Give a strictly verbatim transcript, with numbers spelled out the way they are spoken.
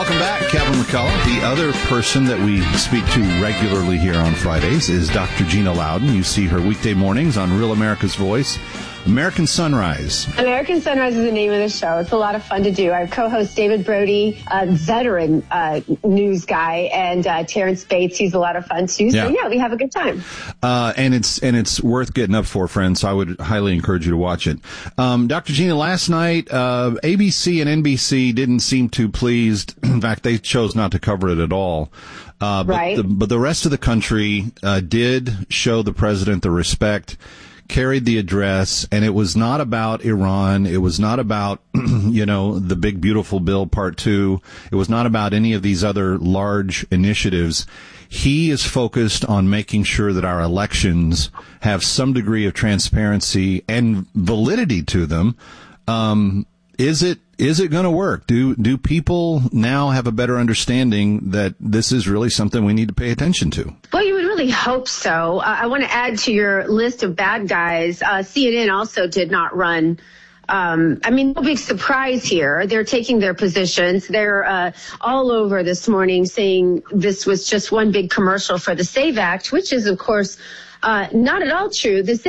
Welcome back, Kevin McCullough. The other person that we speak to regularly here on Fridays is Doctor Gina Loudon. You see her weekday mornings on Real America's Voice. American Sunrise. American Sunrise is the name of the show. It's a lot of fun to do. Our co-host David Brody, a veteran uh, news guy, and uh, Terrence Bates. He's a lot of fun too. Yeah. So yeah, we have a good time. Uh, and it's and it's worth getting up for, friends. So I would highly encourage you to watch it. Um, Doctor Gina, last night uh, A B C and N B C didn't seem too pleased. In fact, they chose not to cover it at all. Uh, but right. The, but the rest of the country uh, did show the president the respect, carried the address, and it was not about Iran. It was not about, you know, the big, beautiful bill part two. It was not about any of these other large initiatives. He is focused on making sure that our elections have some degree of transparency and validity to them. Um, is it, is it going to work? Do, do people now have a better understanding that this is really something we need to pay attention to? Well, you would really hope so. Uh, I want to add to your list of bad guys. Uh, C N N also did not run. Um, I mean, no big surprise here. They're taking their positions. They're uh, all over this morning saying this was just one big commercial for the SAVE Act, which is, of course, uh, not at all true. The